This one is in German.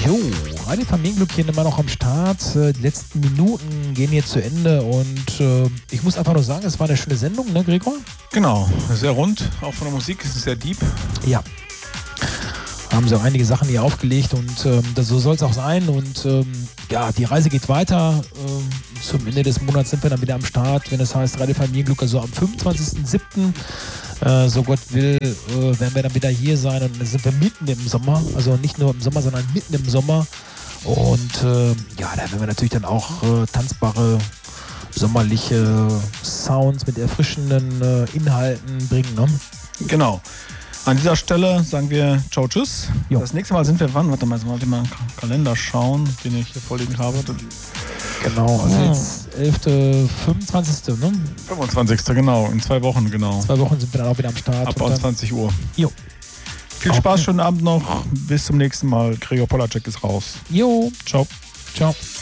Jo, Radio Familienglück hier immer noch am Start. Die letzten Minuten gehen hier zu Ende und ich muss einfach nur sagen, es war eine schöne Sendung, ne Gregor? Genau, sehr rund, auch von der Musik, es ist sehr deep. Ja. Haben sie auch einige Sachen hier aufgelegt und so soll es auch sein und ja, die Reise geht weiter. Zum Ende des Monats sind wir dann wieder am Start, wenn es heißt Radio Familienglück, also am 25.07. So Gott will, werden wir dann wieder hier sein und dann sind wir mitten im Sommer, also nicht nur im Sommer, sondern mitten im Sommer und ja, da werden wir natürlich dann auch tanzbare, sommerliche Sounds mit erfrischenden Inhalten bringen, ne? Genau. An dieser Stelle sagen wir ciao, tschüss. Jo. Das nächste Mal sind wir wann? Warte mal, jetzt mal einen Kalender schauen, den ich hier vorliegen habe. Genau, also jetzt 11., 25., ne? 25. genau, in 2 Wochen, genau. 2 Wochen sind wir dann auch wieder am Start. Ab 20 Uhr. Jo. Viel Spaß, schönen Abend noch. Bis zum nächsten Mal. Gregor Polacek ist raus. Jo. Ciao. Ciao.